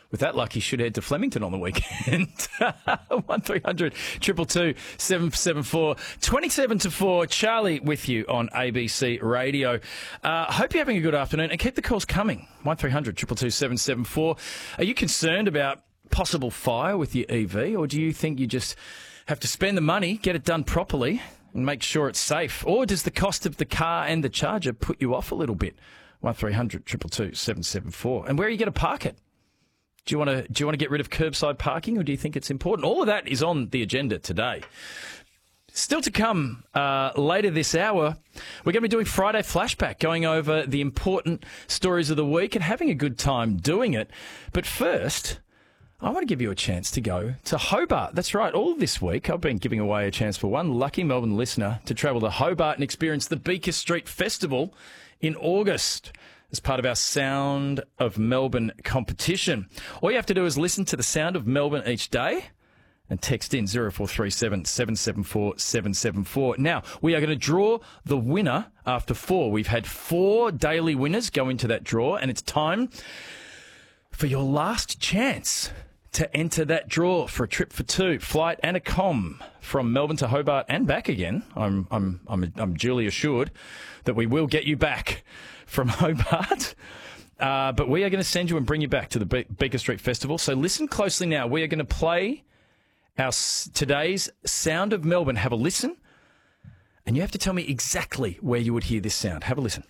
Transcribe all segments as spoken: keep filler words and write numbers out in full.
with that luck, he should head to Flemington on the weekend. one three hundred two two two seven seven four. twenty-seven to four. Charlie with you on A B C Radio. Uh, hope you're having a good afternoon and keep the calls coming. one three hundred two two two seven seven four. Are you concerned about possible fire with your E V, or do you think you just have to spend the money, get it done properly and make sure it's safe? Or does the cost of the car and the charger put you off a little bit? one three hundred two two two seven seven four. And where are you going to park it? Do you want to do you want to get rid of curbside parking, or do you think it's important? All of that is on the agenda today. Still to come uh, later this hour, we're going to be doing Friday Flashback, going over the important stories of the week and having a good time doing it. But first, I want to give you a chance to go to Hobart. That's right, all this week I've been giving away a chance for one lucky Melbourne listener to travel to Hobart and experience the Beaker Street Festival in August as part of our Sound of Melbourne competition. All you have to do is listen to the Sound of Melbourne each day and text in zero four three seven seven seven four seven seven four. Now, we are going to draw the winner after four. We've had four daily winners go into that draw, and it's time for your last chance to enter that draw for a trip for two, flight and a comm from Melbourne to Hobart and back again. I'm I'm I'm I'm duly assured that we will get you back from Hobart. Uh, but we are going to send you and bring you back to the Be- Beaker Street Festival. So listen closely now. We are going to play our s- today's Sound of Melbourne. Have a listen, and you have to tell me exactly where you would hear this sound. Have a listen.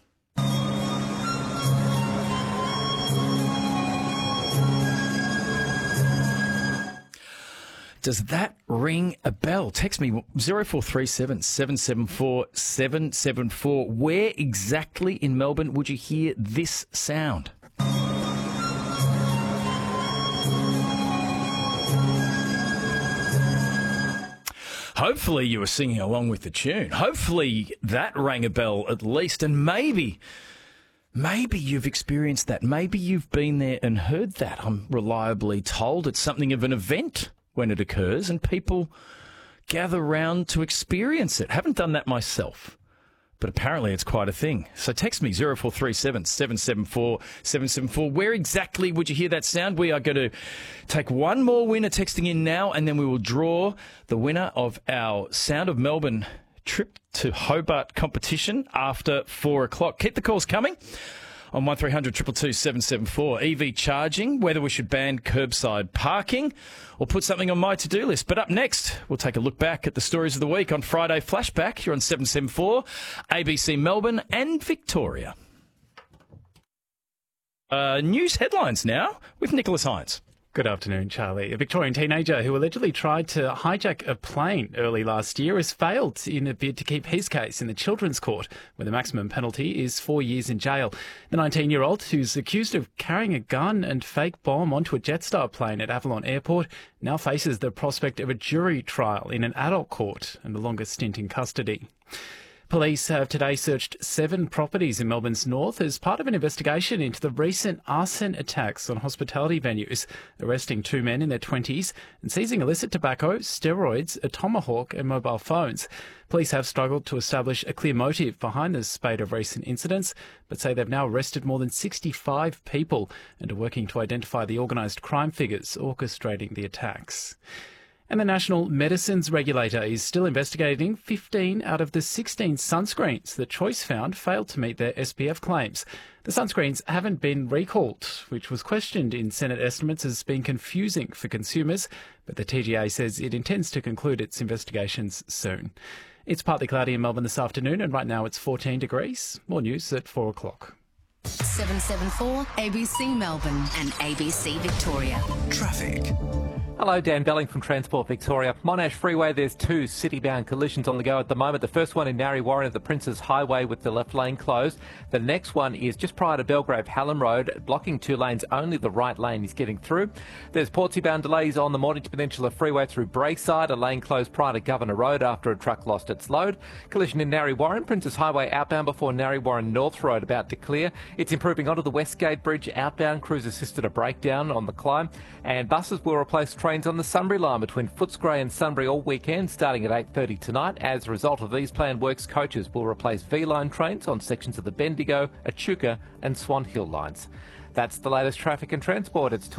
Does that ring a bell? Text me zero four three seven seven seven four seven seven four. Where exactly in Melbourne would you hear this sound? Hopefully you were singing along with the tune. Hopefully that rang a bell at least, and maybe... Maybe you've experienced that. Maybe you've been there and heard that. I'm reliably told it's something of an event when it occurs, and people gather round to experience it. Haven't done that myself, but apparently it's quite a thing. So text me zero four three seven seven seven four seven seven four. Where exactly would you hear that sound? We are going to take one more winner texting in now, and then we will draw the winner of our Sound of Melbourne trip to Hobart competition after four o'clock. Keep the calls coming on one three hundred two two two seven seven four. E V charging, whether we should ban curbside parking or put something on my to-do list. But up next, we'll take a look back at the stories of the week on Friday Flashback. You're on seven seven four, A B C Melbourne and Victoria. Uh, news headlines now with Nicholas Hines. Good afternoon, Charlie. A Victorian teenager who allegedly tried to hijack a plane early last year has failed in a bid to keep his case in the Children's Court, where the maximum penalty is four years in jail. The nineteen-year-old, who's accused of carrying a gun and fake bomb onto a Jetstar plane at Avalon Airport, now faces the prospect of a jury trial in an adult court and a longer stint in custody. Police have today searched seven properties in Melbourne's north as part of an investigation into the recent arson attacks on hospitality venues, arresting two men in their twenties and seizing illicit tobacco, steroids, a tomahawk and mobile phones. Police have struggled to establish a clear motive behind the spate of recent incidents, but say they've now arrested more than sixty-five people and are working to identify the organised crime figures orchestrating the attacks. And the National Medicines Regulator is still investigating fifteen out of the sixteen sunscreens that Choice found failed to meet their S P F claims. The sunscreens haven't been recalled, which was questioned in Senate estimates as being confusing for consumers, but the T G A says it intends to conclude its investigations soon. It's partly cloudy in Melbourne this afternoon, and right now it's fourteen degrees. More news at four o'clock. seven seven four, A B C Melbourne and A B C Victoria. Traffic. Hello, Dan Belling from Transport Victoria. Monash Freeway, there's two city-bound collisions on the go at the moment. The first one in Narre Warren at the Princes Highway with the left lane closed. The next one is just prior to Belgrave Hallam Road, blocking two lanes. Only the right lane is getting through. There's Portsea-bound delays on the Mornington Peninsula Freeway through Braeside, a lane closed prior to Governor Road after a truck lost its load. Collision in Narre Warren, Princes Highway outbound before Narre Warren North Road about to clear. It's improving onto the Westgate Bridge outbound. Crews assisted a breakdown on the climb, and buses will replace trains on the Sunbury line between Footscray and Sunbury all weekend, starting at eight thirty tonight. As a result of these planned works, coaches will replace V-line trains on sections of the Bendigo, Echuca and Swan Hill lines. That's the latest traffic and transport. It's